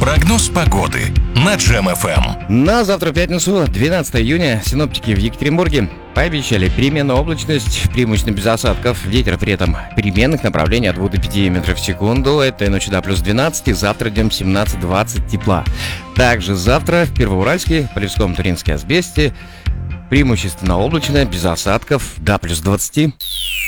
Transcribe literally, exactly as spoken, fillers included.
Прогноз погоды на Джем эф эм. На завтра, пятницу, двенадцатое июня, синоптики в Екатеринбурге пообещали переменную облачность, преимущественно без осадков. Ветер при этом переменных направлений от двух до пяти метров в секунду. Этой ночью до плюс двенадцать, завтра днем семнадцать-двадцать тепла. Также завтра в Первоуральске, Полевском, Туринске, Асбесте преимущественно облачно, без осадков, до плюс двадцати.